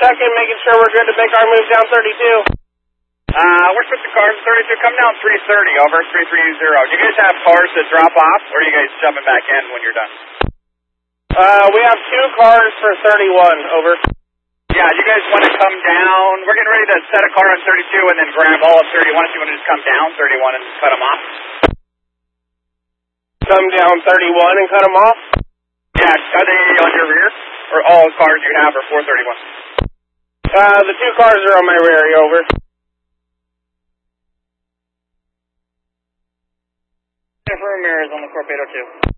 checking, making sure we're good to make our move down 32. We're switching cars. 32, come down 330, over, 330. Do you guys have cars to drop off, or are you guys jumping back in when you're done? We have 2 cars for 31, over. Yeah, you guys want to come down? We're getting ready to set a car on 32 and then grab all of 31. If you want to just come down 31 and cut them off. Come down 31 and cut them off? Yeah, are they on your rear? Or all cars you have are 431? The 2 cars are on my rear, over. Ramirez on the Corpedo 2.